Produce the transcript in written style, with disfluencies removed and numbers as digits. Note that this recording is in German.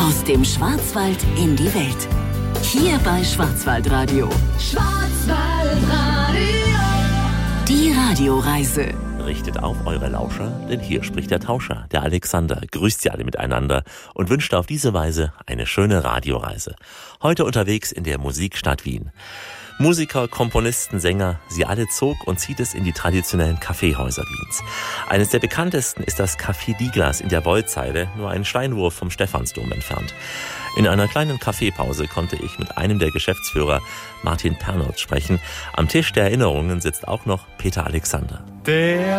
Aus dem Schwarzwald in die Welt. Hier bei Schwarzwaldradio. Schwarzwaldradio. Die Radioreise. Richtet auf eure Lauscher, denn hier spricht der Tauscher, der Alexander, grüßt sie alle miteinander und wünscht auf diese Weise eine schöne Radioreise. Heute unterwegs in der Musikstadt Wien. Musiker, Komponisten, Sänger, sie alle zog und zieht es in die traditionellen Kaffeehäuser Wiens. Eines der bekanntesten ist das Café Diglas in der Wollzeile, nur einen Steinwurf vom Stephansdom entfernt. In einer kleinen Kaffeepause konnte ich mit einem der Geschäftsführer, Martin Pernot, sprechen. Am Tisch der Erinnerungen sitzt auch noch Peter Alexander.